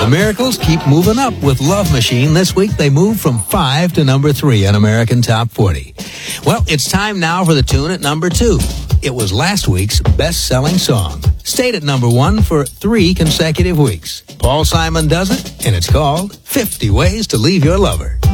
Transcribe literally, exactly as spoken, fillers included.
The Miracles keep moving up with Love Machine. This week they moved from five to number three on American Top forty. Well, it's time now for the tune at number two. It was last week's best-selling song. Stayed at number one for three consecutive weeks. Paul Simon does it, and it's called fifty Ways to Leave Your Lover.